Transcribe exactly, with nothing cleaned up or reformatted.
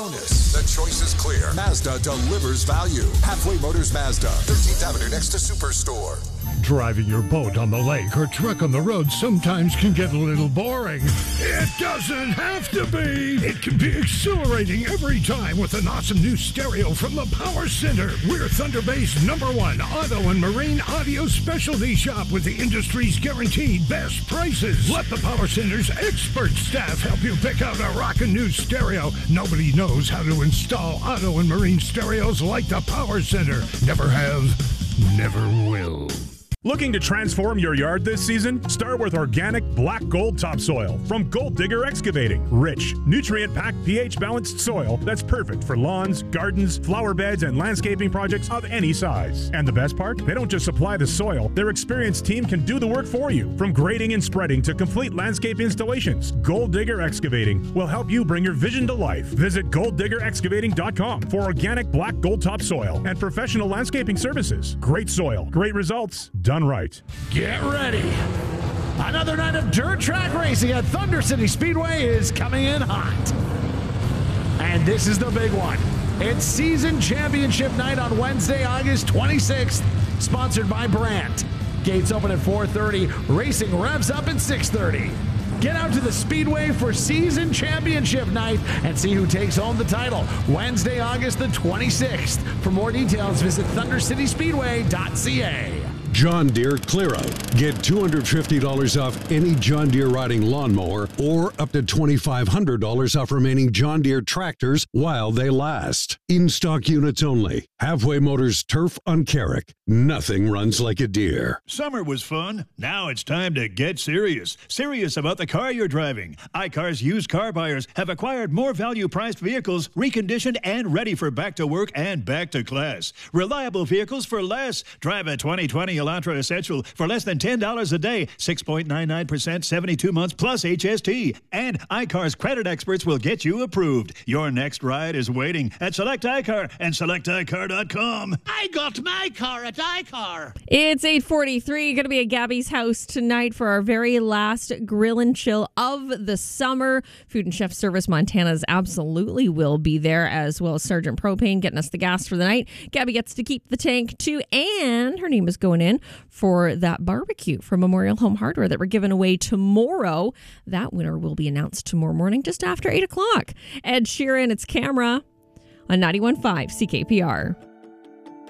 Bonus. The choice is clear. Mazda delivers value. Halfway Motors Mazda, thirteenth Avenue next to Superstore. Driving your boat on the lake or truck on the road sometimes can get a little boring. It doesn't have to be. It can be exhilarating every time with an awesome new stereo from the Power Center. We're Thunder Bay's number one auto and marine audio specialty shop with the industry's guaranteed best prices. Let the Power Center's expert staff help you pick out a rockin' new stereo. Nobody knows how to install auto and marine stereos like the Power Center. Never have, never will. Looking to transform your yard this season? Start with organic black gold topsoil from Gold Digger Excavating. Rich, nutrient-packed, pH-balanced soil that's perfect for lawns, gardens, flower beds, and landscaping projects of any size. And the best part? They don't just supply the soil. Their experienced team can do the work for you. From grading and spreading to complete landscape installations, Gold Digger Excavating will help you bring your vision to life. Visit gold digger excavating dot com for organic black gold topsoil and professional landscaping services. Great soil, great results, done right. Get ready. Another night of dirt track racing at Thunder City Speedway is coming in hot. And this is the big one. It's season championship night on Wednesday, August twenty-sixth, sponsored by Brandt. Gates open at four thirty, racing revs up at six thirty. Get out to the Speedway for season championship night and see who takes home the title. Wednesday, August the twenty-sixth. For more details, visit thunder city speedway dot c a. John Deere Clear Out. Get two hundred fifty dollars off any John Deere riding lawnmower or up to twenty-five hundred dollars off remaining John Deere tractors while they last. In-stock units only. Halfway Motors Turf on Carrick. Nothing runs like a Deere. Summer was fun. Now it's time to get serious. Serious about the car you're driving. iCar's used car buyers have acquired more value-priced vehicles, reconditioned and ready for back to work and back to class. Reliable vehicles for less. Drive a twenty twenty Elantra Essential for less than ten dollars a day, six point nine nine percent, seventy-two months plus H S T. And iCar's credit experts will get you approved. Your next ride is waiting at Select iCar and select i car dot com. I got my car at iCar. It's eight forty-three, going to be at Gabby's house tonight for our very last grill and chill of the summer. Food and Chef Service Montana's absolutely will be there, as well as Sergeant Propane getting us the gas for the night. Gabby gets to keep the tank too, and her name is going in for that barbecue from Memorial Home Hardware that we're giving away tomorrow. That winner will be announced tomorrow morning just after eight o'clock. Ed Sheeran, it's Camera on ninety-one point five C K P R.